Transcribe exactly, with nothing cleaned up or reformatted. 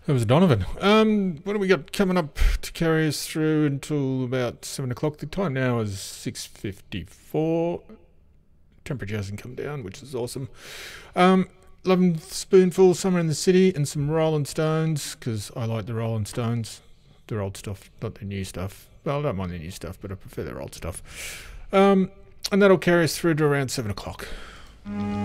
That was Donovan. Um, what do we got coming up to carry us through until about seven o'clock? The time now is six fifty-four. Temperature hasn't come down, which is awesome. Um, Loving Spoonful, Summer in the City, and some Rolling Stones, because I like the Rolling Stones. Their old stuff, not their new stuff. Well, I don't mind their new stuff, but I prefer their old stuff. Um, and that'll carry us through to around seven o'clock.